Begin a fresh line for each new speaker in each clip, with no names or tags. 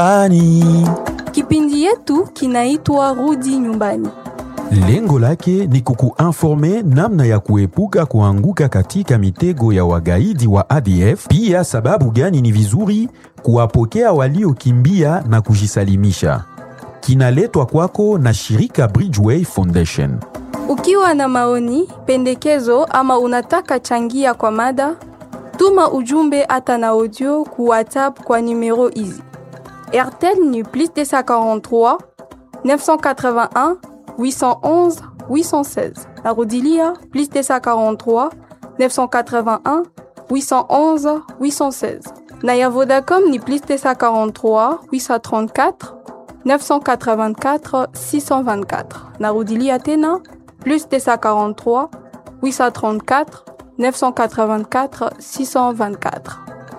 Ani.
Kipindi yetu kinaitwa Rudi Nyumbani.
Lengo lake ni kukuinforme namna ya kuepuka kuanguka katika mitego ya wagaidi wa ADF, pia sababu gani ni vizuri kuwapokea waliokimbia na kujisalimisha. Kinaletwa kwako na shirika Bridgeway Foundation.
Ukiwa na maoni, pendekezo ama unataka changia kwa mada, tuma ujumbe hata na audio ku WhatsApp kwa numero hizi. RTL ni +243 981 811 816. Narudilia +243 981 811 816. Na ya Vodacom ni +243 834 984 624. Narudilia tena +243 834 984 624.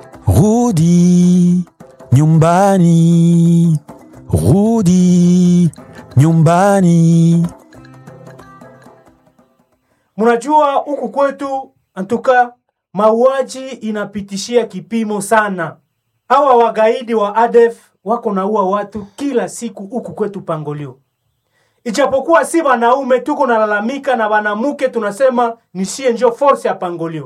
Rudi nyumbani, rudi nyumbani.
Munajua huku kwetu antuka mauaji inapitishia kipimo sana. Hawa wagaidi wa ADF wako naua watu kila siku huku kwetu Pangolio. Ijapokuwa si wanaume tuko nalalamika na wanamuke tunasema nishie njo force ya Pangolio.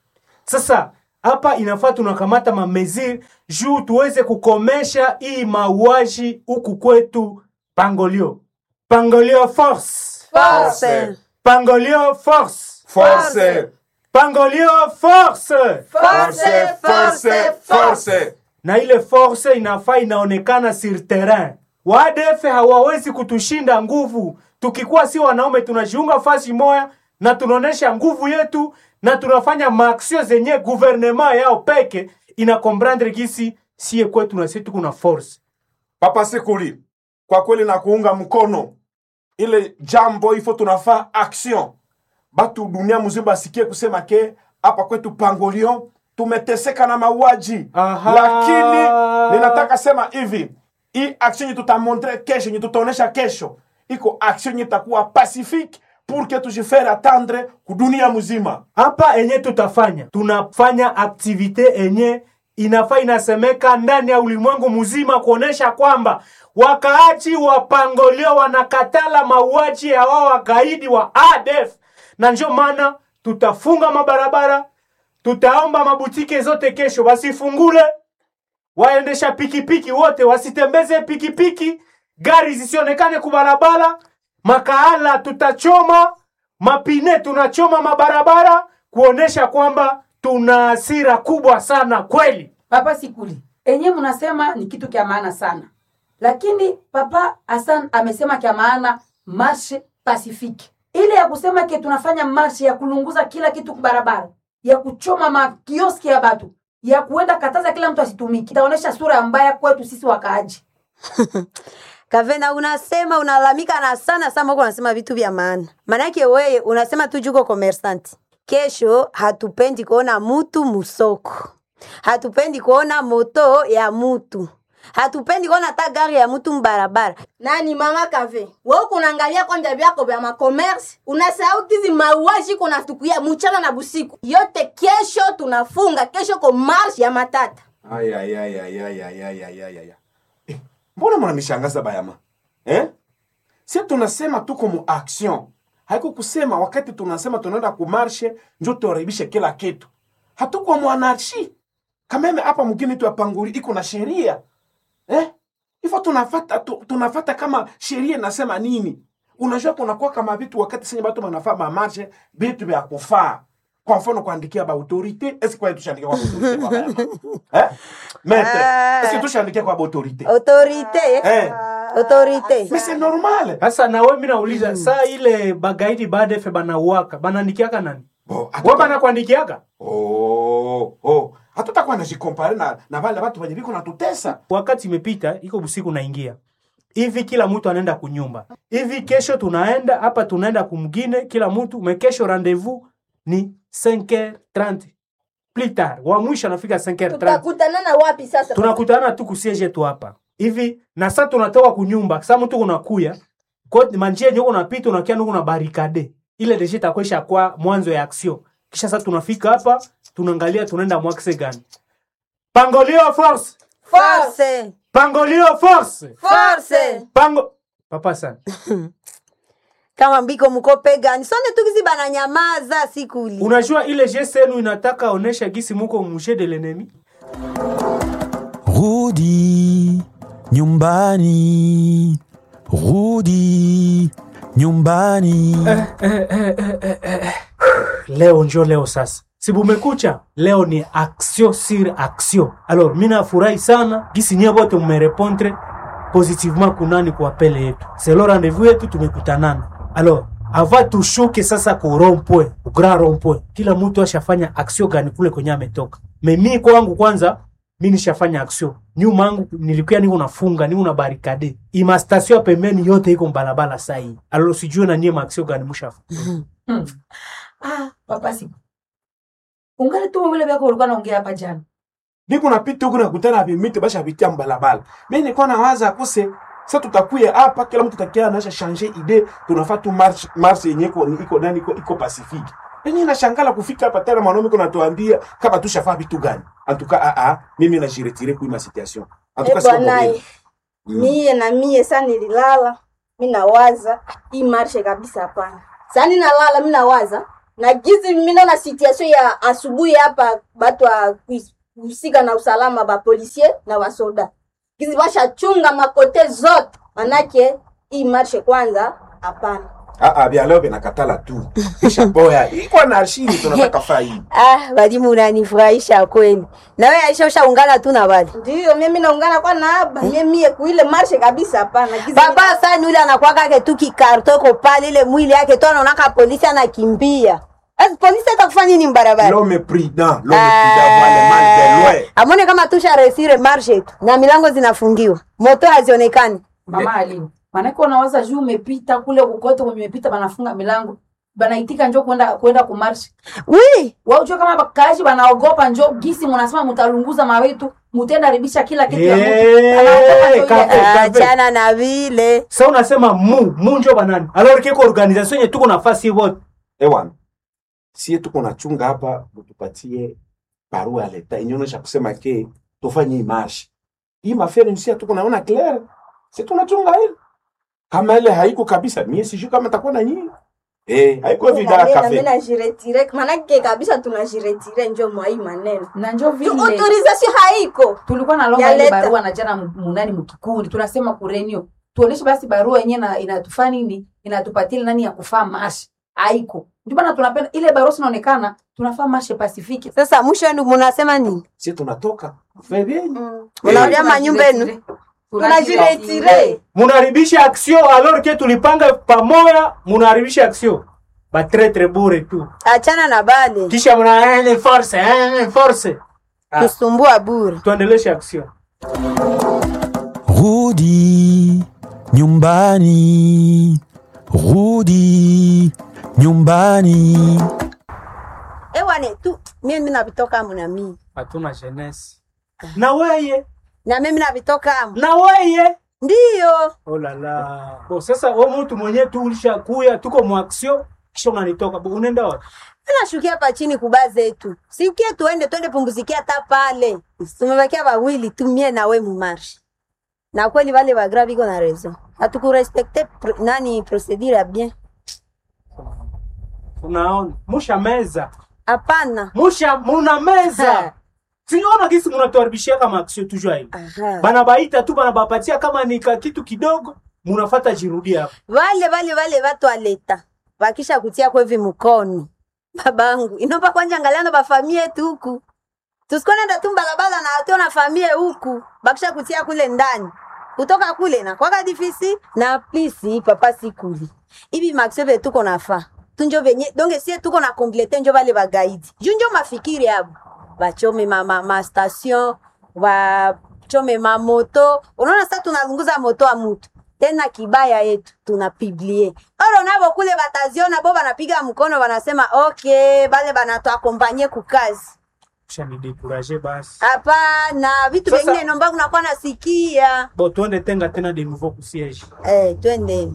Sasa hapa inafaa tunakamata mameziri juu tuweze kukomesha hii mauaji huku kwetu Pangolio. Pangolio force.
Force.
Pangolio force.
Force.
Pangolio force.
Force. Force. Force.
Na ile force inafaa inaonekana sur terrain. Wadefe hawawezi kutushinda nguvu. Tukikuwa si wanaume tunajiunga fasi moya na tunaonesha nguvu yetu na tunafanya maaksio zenye gouvernement yao peke ina comprendre gisi siye kwetu na sisi kuna force.
Papa Sekuli, kwa kweli na kuunga mkono ile jambo ifo tunafaa action. Batu dunia mzima basikie kusema ke hapa kwetu Pangolio tumeteseka na mauaji. Lakini ninataka sema hivi, hii action yetu tutamontre kesho, yetu tutaonesha kesho. Iko action yetu itakuwa pacifique pour que tujifere attendre kudunia mzima.
Hapa enye tunafanya activite enye inafaa inasemeka ndani ya ulimwengu mzima kuonesha kwamba wakaaji wa Pangolio wanakatala mauaji ya wao wagaidi wa ADF. Na ndio maana tutafunga mabarabara, tutaomba mabutike zote kesho wasifungule, waendesha pikipiki wote wasitembeze pikipiki, gari zisionekane kubarabara, makaala tutachoma, mapine tunachoma mabarabara kuonesha kwamba tuna hasira kubwa sana kweli.
Papa Sikuli, enye munasema ni kitu kia maana sana. Lakini Papa Hassan amesema kia maana marche pacifique. Ile ya kusema ke tunafanya marche ya kulunguza kila kitu kubarabara, ya kuchoma makioski ya batu, ya kuenda kataza kila mtu asitumiki, itaonesha sura mbaya kwetu sisi wakaaji.
Kavena unasema unalamika na sana uko unasema vitu vya maana. Maana yake wewe unasema tu juko commerçant. Kesho hatupendi kuona mtu musoko. Hatupendi kuona moto ya mtu. Hatupendi kuona hata gari ya mtu mbarabara.
Nani mama Kave? Wewe unaangalia kwanja vyako vya ma-commerce, unasahau kizi mauaji kuna tukuya mchana na busiku. Yote kesho tunafunga, kesho kwa march ya matata.
Ay. Mbona mnanishangaza bayama? Si tunasema tuko mu action. Haiko kusema wakati tunasema tunaenda kumarshe ndio tuharibishe kila kitu. Hatuko mu anarchie. Kameme hapa mgini tu apanguri iko na sheria. Hivyo tunafata kama sheria nasema nini. Unajua kunakuwa kama vitu wakati sasa watu wanafaa mamarche vitu vya kufaa. Kwa mfano kuandikia ba autorité, est-ce que tushandikia kwa autorité kwa bayama? Maître, est-ce que tushandikia kwa autorité?
Autorité.
Mais c'est normal.
Sasa na wewe mimi nauliza saa ile bagaidi badefe banauaka, bananikiaka nani? Wewe bana kuandikiaka?
Hatutakuwa najikompare na wale watu wenye biko natutesa.
Wakati imepita, iko busiku naingia. Hivi kila mtu anaenda kunyumba. Hivi kesho tunaenda hapa tunaenda kumgine kila mtu, mekesho rendezvous ni 5h30. Plus tard, wa mwisho anafika 5h30.
Tutakutana na wapi sasa?
Tunakutana tu kusiege tu hapa. Hivi na sasa tunatoka kunyumba, sasa mtu unakuya, kwa manjia nyoko unapita unakia nuko na barricade. Ile deje itakwesha kwa mwanzo ya action. Kisha sasa tunafika hapa, tunaangalia tunaenda mwakse gani. Pangolio force.
Force.
Pangolio force.
Force.
Papa sana.
Kama mbiko mko pegani. Sonde tukizi bana nyamaza sikuli.
Unajua ile geste yenu inataka onesha gisi muko mouche de l'ennemi.
Rudi nyumbani. Rudi nyumbani.
Leo sasa. Si bumekucha, leo ni action sur action. Alors, mina furahi sana gisi nyie bote mmerepondre positivement kunani kwa apele yetu. C'est le rendez-vous yetu tumekutanana. Alors, avant tushuke sasa ku rond-point, ku grand rond-point. Kila mtu ashafanya action gani kule kwenye ametoka. Mimi kwangu kwanza mimi nishafanya action. Nyuma yangu nilikuwa niko nafunga, niko na barricade. Ima station pembeni yote iko mbalabala sasa hii. Alors sijui na nyie action gani mshafanya.
Papa siku. Ungali tu mbele yako ulikuwa unaongea hapa jana.
Niko napita huko nakutana na vimiti basha vitia mbalabala. Mimi niko nawaza kuse sasa tutakuya hapa kila mtu takia anasha changer idée tunafaa tu marche yenye iko nani iko pacifique. Mimi nashangala kufika hapa tena mwanaume kuna tuambia kama tushafaa vitu gani. En tout cas mimi na jiretire kwa situation. En tout cas sio mbaya.
Mie sana nililala. Mimi nawaza hii marche kabisa hapana. Sasa nalala mimi nawaza na gizi mimi na situation ya asubuhi hapa watu wa kusika na usalama ba policier na wasoda. Gizi basha chunga makote zote. Manake hii marche kwanza hapana.
Bia leo binakatala tu. Kisha boya iko na arshini tunataka fai.
Walimu unanifurahisha kweli. Na wewe Aisha ushaungana tu na wale.
Ndio mimi naungana kwa na hapa. Mimi kuile marche kabisa hapana.
Baba sana yule anakuwa kake tu kikarto ko pale ile mwili yake tu anaona polisi anakimbia. Polisi atakufanya nini mbarabara?
L'homme prudent wale mal de loin.
Amone kama tusha resire marche tu na milango zinafungiwa. Moto hazionekani.
Mama Aline. Maana unawaza juu umepita kule kukote umepita banafunga milango. Banaitika njoo kwenda kumarshi.
Oui.
Wao unajua kama bakaji banaogopa njoo gisi mnasema mtalunguza mawetu, mtenda haribisha kila kitu ya mtu.
Achana na vile.
Sasa unasema mu njoo banani. Alors kiko organisation yetu tuko nafasi wote.
Ewan. Si tuko na chunga hapa tupatie barua ya leta. Inaonyesha kusema ke tufanye marche. Hii mafere nisia tuko naona clair. Si tunachunga hili. Kama ile haiko kabisa, mimi sijui kama takuwa na nyinyi. Haiko vida kafe.
Mimi na jiretire, maana kika tunajiretire njoo mwa hii maneno.
Na njoo vile.
Autorisation haiko.
Tulikuwa na longa ile barua na jana munani mkikundi. Tunasema kurenio. Tuoneshe basi barua yenyewe inatufanya nini? Inatupatia nani ya kufaa mashi. Haiko. Ndio maana tunapenda ile barua inaonekana tunafaa mashi Pacific.
Sasa mwisho wenu mnasema nini?
Sisi tunatoka. Febeni.
Unarudia manyumba yenu.
Tunajiretire.
Munaribisha action alors que tulipanga pamoja, munaribisha action. Ba très bure tu.
Achana na bale.
Kisha mna force.
Kusumbua bure.
Tuendeleshe action.
Rudi nyumbani. Rudi nyumbani.
Ewane tu mimi nabitoka mna mimi.
Hatuna jeunesse. Na wewe
na mimi nabitoka
na wewe
ndio.
Oh la la. Kwa sasa wewe mtu mwenyewe tu ulishakuya tuko mu action kisha unanitoka. Unaenda wapi?
Tunashukia hapa chini kubaze yetu. Siukie tuende pumzikia hata pale. Tumebakia wawili tu mie na wewe mu marche. Na kweli wale wa grave iko na raison. Hatukurespecte procedure ya bien.
Unaona? Musha meza.
Hapana.
Muna meza. Siona kisi mnatuharibishia kama action toujours hivi. Bana baita tu bana bapatia kama ni kitu kidogo, mnafuata jirudia hapo.
Wale watu aleta. Bakisha kutia kwa hivi mkono. Babangu, inomba kwanja angaliana ba familia yetu huku. Tusikone ndo tumba barabara na watu na familia huku. Bakisha kutia kule ndani. Kutoka kule na kwa difisi na please papa sikuli. Ibi maxebe tuko nafa. Tunjo venye donc si tuko na complete njo vale bagaidi. Junjo mafikiri hapo. Bachome ma station, bachome ma moto. Unaona sasa tunazunguza moto wa mtu. Tena kibaya yetu tunapiblie. Oro nabo kule bataziona bo banapiga mkono wanasema okay, bale banatuakompanye kukazi.
Shani décourager basi.
Hapana, vitu vingine nomba kunakuwa nasikia.
Bo tuende tenga tena de nouveau kusiege.
Twende.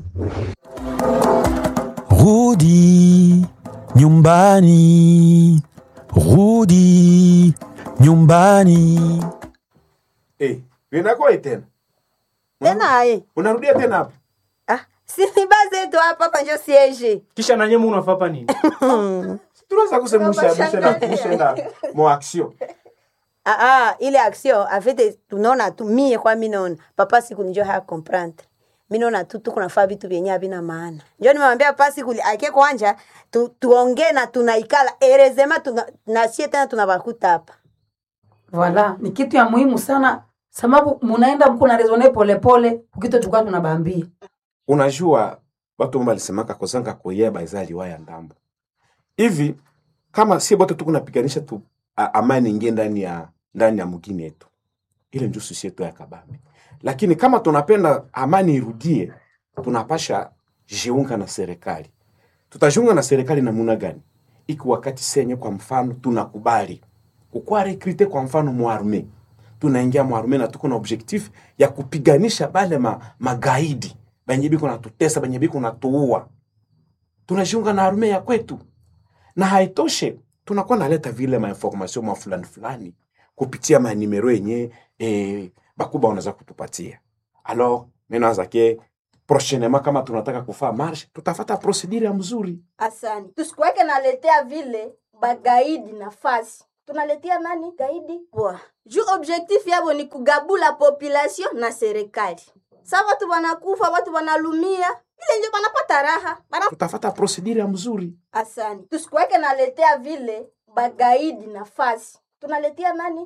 Rudi nyumbani. Rudi nyumbani.
Vinakuwa tena.
Tena
Unarudia tena hapa.
si ni base yetu hapa njo siege.
Kisha na nyemu unafapa nini?
Tunaweza kusema mo action.
Ile action afete tunaona tu mie kwa mimi naona papa siku njo haya comprendre. Mimi naona tu tuko nafaa vitu vyenye havina maana. Njo nimemwambia papa siku ake kwanja tuongee na tunaikala erezema na sie tena tunabakuta hapa.
Voilà, ni kitu ya muhimu sana sababu munaenda mko na rezone pole pole ukito tukao tunabambia.
Unajua watu mbali semaka kozanga koyeba izali waya ndambo. Hivi kama si bote tukunapiganisha tu amani ingie ndani ya mugini yetu. Ile ndio sisi yetu ya kabambi. Lakini kama tunapenda amani irudie, tunapasha jiunga na serikali. Tutajiunga na serikali namna gani? Iki wakati senye kwa mfano tunakubali kukua rekrite kwa mfano muarme. Tunaingia muarme na tuko na objectif ya kupiganisha bale magaidi. Benye biko natutesa, benye biko natuua. Tunajiunga na arme ya kwetu. Na haitoshe, tunakuwa naleta vile information fulani kupitia numero yenye bakuba wanaweza kutupatia. Alors, menaza ke prochainement kama tunataka kufaa marche, tutafata procedure ya mzuri.
Asante. Tusikuweke naletea vile bagaidi nafasi. Tunaletea nani? Gaidi? Poa. Juu objectif yabo ni kugabula population na serikali. Sa watu wanakufa, watu wanalumia, ile ndio banapata raha.
Tutafata procedure ya mzuri.
Asante. Tusikuweke naletea vile bagaidi nafasi. Tunaletea nani?